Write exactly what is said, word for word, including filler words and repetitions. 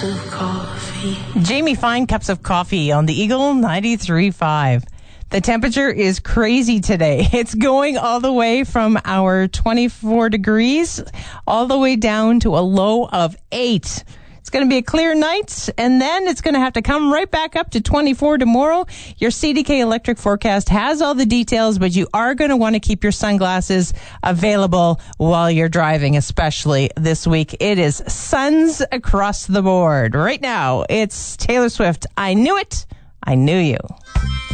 cups of coffee. Jamie Fine, Cups of Coffee on the Eagle ninety-three point five. The temperature is crazy today. It's going all the way from our twenty-four degrees all the way down to a low of eight. It's going to be a clear night, and then it's going to have to come right back up to twenty-four tomorrow. Your C D K Electric forecast has all the details, but you are going to want to keep your sunglasses available while you're driving, especially this week. It is suns across the board. Right now, it's Taylor Swift. I Knew It. I Knew You.